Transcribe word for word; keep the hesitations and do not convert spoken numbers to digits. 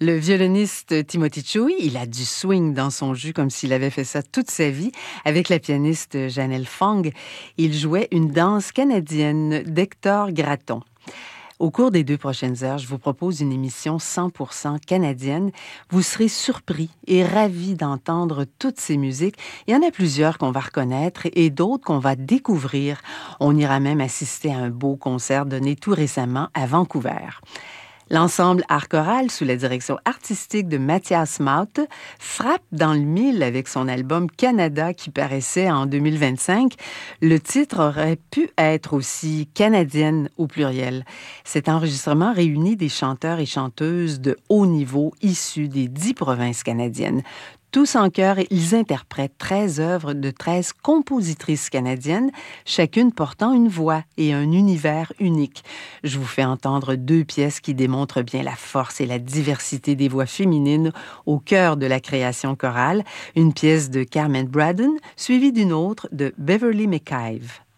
Le violoniste Timothy Choi, il a du swing dans son jus comme s'il avait fait ça toute sa vie. Avec la pianiste Janelle Fong, il jouait une danse canadienne d'Hector Gratton. Au cours des deux prochaines heures, je vous propose une émission cent pour cent canadienne. Vous serez surpris et ravis d'entendre toutes ces musiques. Il y en a plusieurs qu'on va reconnaître et d'autres qu'on va découvrir. On ira même assister à un beau concert donné tout récemment à Vancouver. L'ensemble Art Choral, sous la direction artistique de Mathias Maut, frappe dans le mille avec son album Canada qui paraissait en deux mille vingt-cinq. Le titre aurait pu être aussi canadienne au pluriel. Cet enregistrement réunit des chanteurs et chanteuses de haut niveau issus des dix provinces canadiennes. Tous en chœur, ils interprètent treize œuvres de treize compositrices canadiennes, chacune portant une voix et un univers unique. Je vous fais entendre deux pièces qui démontrent bien la force et la diversité des voix féminines au cœur de la création chorale. Une pièce de Carmen Braden, suivie d'une autre de Beverly McIve.